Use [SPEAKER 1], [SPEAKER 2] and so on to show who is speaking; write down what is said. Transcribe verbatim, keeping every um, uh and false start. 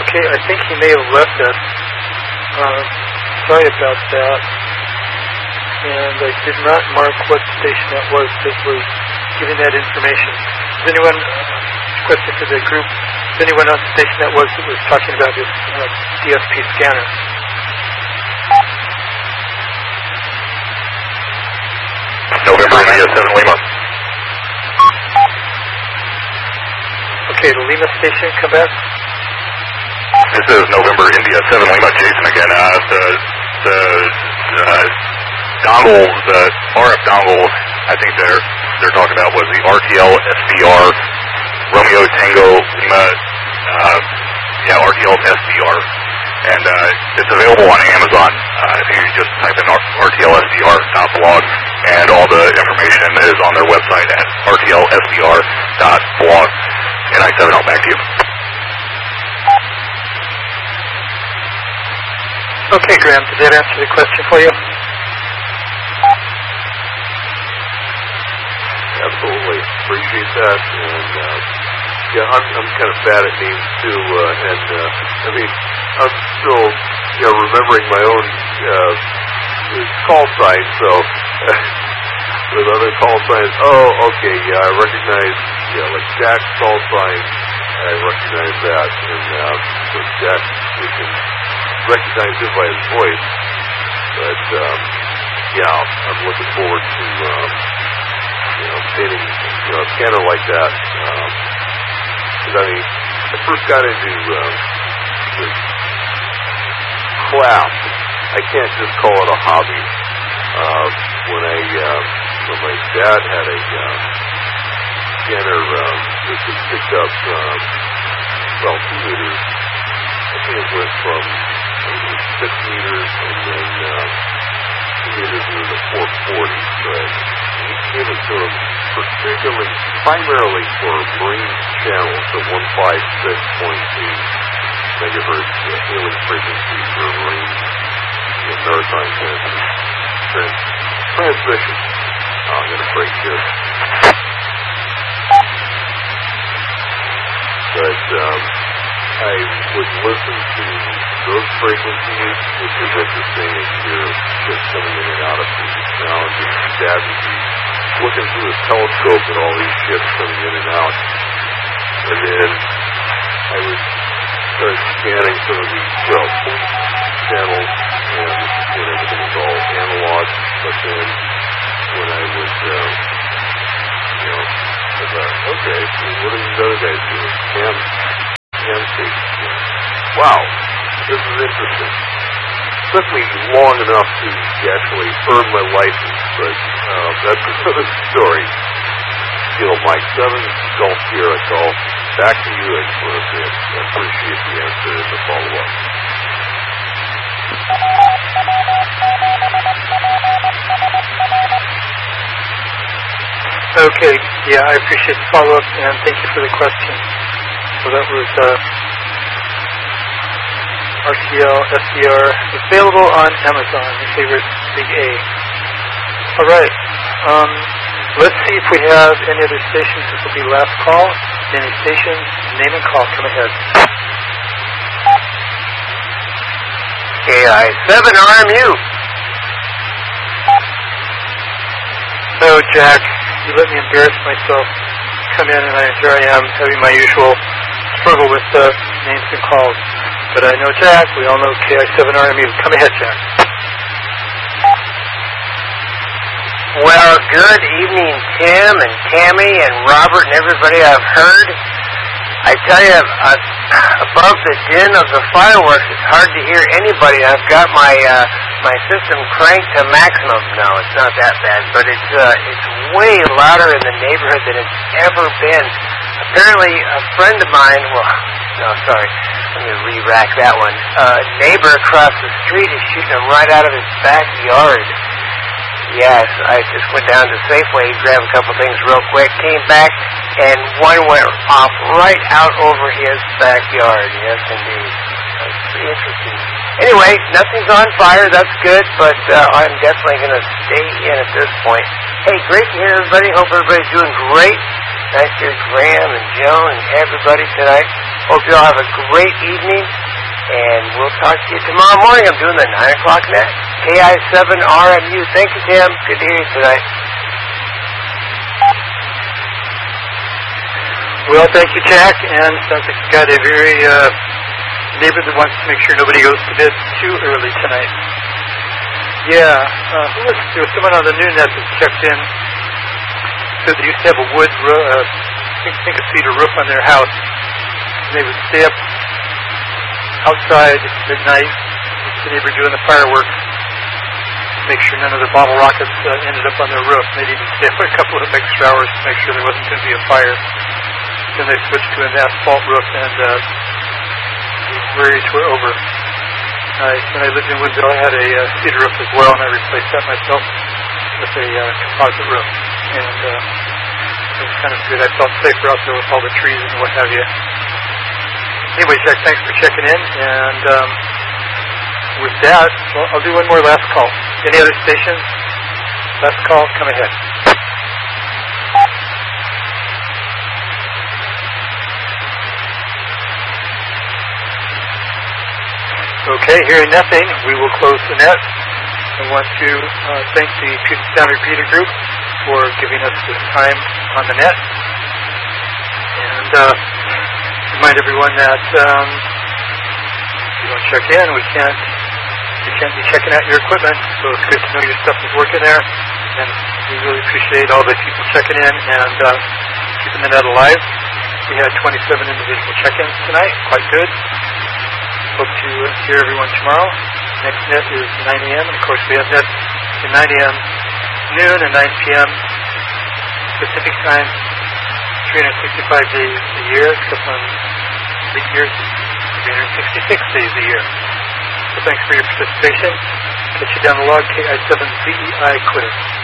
[SPEAKER 1] Okay, I think he may have left us. Uh, sorry about that. And I did not mark what station that was that was giving that information. Is anyone, uh, question to the group, is anyone on the station that was that was talking about this uh, D S P scanner?
[SPEAKER 2] November India seven Lima.
[SPEAKER 1] Okay, the Lima station, come back.
[SPEAKER 2] This is November India seven Lima, Jason again. Uh, the the uh, dongle, the R F dongle, I think they're they're talking about was the R T L S D R Romeo Tango Lima. Uh, yeah, R T L S D R, and uh, it's available on Amazon. Uh, I think you just type in R T L S D R dot blog, and all the information is on their website at R T L S D R dot blog. And I seven, I'll back to you.
[SPEAKER 1] Okay, Graham, did that answer the question for you?
[SPEAKER 3] Absolutely. Appreciate that. And, uh, yeah, I'm, I'm kind of bad at names, too. Uh, and, uh, I mean, I'm still, you know, remembering my own uh, call sign. So, with other call signs, oh, okay, yeah, I recognize, yeah, like Jack's call sign, I recognize that. And uh, so Jack, we can recognize him by his voice. But, um, yeah, I'm looking forward to, um, you know, obtaining, you know, a scanner like that. Um, because, I mean, I first got into um, this craft. I can't just call it a hobby. Uh, when I, uh, when my dad had a um, scanner um, that was picked up, um, well, two meters. I think it went from six meters and then um, two meters into the four forty. But we gave it to him particularly, primarily for marine channels, the one fifty-six point eight megahertz uh, hailing frequency for marine and maritime trans- trans- transmission. Oh, I'm going to break this. But um, I would listen to those frequencies, which is interesting as you're just coming in and out of the technology. Dad would be looking through his telescope at all these ships coming in and out. And then I would start scanning some of these well, channels, and, and everything was all analog. But then when I would, um, you know, I thought, okay, so what are these other guys doing? Ham, ham stations. Wow, this is interesting. It took me long enough to actually earn my license, but uh, that's another story. Still, Mike seven, Golf Sierra Golf. Back to you, I just want to say I appreciate the answer and the follow-up.
[SPEAKER 1] Okay, yeah, I appreciate the follow-up, and thank you for the question. So that was uh, R T L S D R, available on Amazon, your favorite big A. All right, um, let's see if we have any other stations. This will be last call. Any stations, name and call, come ahead.
[SPEAKER 4] K I seven R M U.
[SPEAKER 1] So, Jack, you let me embarrass myself. Come in, and I, here I am having my usual struggle with uh, names and calls. But I know Jack. We all know K I seven R M U. Come ahead, Jack.
[SPEAKER 4] Well, good evening, Tim and Tammy and Robert and everybody I've heard. I tell you, uh, above the din of the fireworks, it's hard to hear anybody. I've got my uh, my system cranked to maximum. No, it's not that bad, but it's uh, it's way louder in the neighborhood than it's ever been. Apparently, a friend of mine, well, no, sorry, let me re-rack that one. A uh, neighbor across the street is shooting him right out of his backyard. Yes, I just went down to Safeway, grabbed a couple things real quick, came back, and one went off right out over his backyard. Yes, indeed. That's pretty interesting. Anyway, nothing's on fire. That's good, but uh, I'm definitely going to stay in at this point. Hey, great to hear everybody. Hope everybody's doing great. Nice to hear Graham and Joan and everybody tonight. Hope you all have a great evening, and we'll talk to you tomorrow morning. I'm doing the nine o'clock net. K I seven R M U. Thank you, Tim. Good to hear you tonight.
[SPEAKER 1] Well, thank you, Jack. And sounds like you've got a very uh, neighbor that wants to make sure nobody goes to bed too early tonight. Yeah, uh, who was, there was someone on the new net that checked in. Said they used to have a wood, ro- uh, I think, think a cedar roof on their house. And they would stay up outside at midnight with the neighbor doing the fireworks, make sure none of the bottle rockets uh, ended up on their roof. They'd even stay up for a couple of extra hours to make sure there wasn't going to be a fire. Then they switched to an asphalt roof, and uh, the worries were over. I, when I lived in Woodville, I had a uh, cedar roof as well, and I replaced that myself with a uh, composite roof. And uh, it was kind of good. I felt safer out there with all the trees and what have you. Anyway, Jack, thanks for checking in. And um, with that, well, I'll do one more last call. Any other stations? Last call, come ahead. Okay, hearing nothing, we will close the net. I want to uh, thank the Puget Sound Repeater Group for giving us this time on the net. And uh, remind everyone that um, if you want to check in, we can't, we can't be checking out your equipment, so it's good to know your stuff is working there. And we really appreciate all the people checking in and uh, keeping the net alive. We had twenty-seven individual check-ins tonight, quite good. Hope to hear everyone tomorrow. Next net is nine a.m. and of course we have nets at nine a.m., noon, and nine p.m. Pacific time, three hundred sixty-five days a year, except on leap years, three hundred sixty-six days a year. So thanks for your participation. Catch you down the log, K I seven Z E I Quitter.